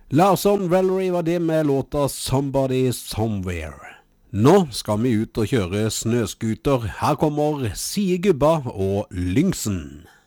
Larson Valerie var det med låta Somebody Somewhere. Nå skal vi ut og kjøre snøskuter. Her kommer Sie Gubba og Lyngsen.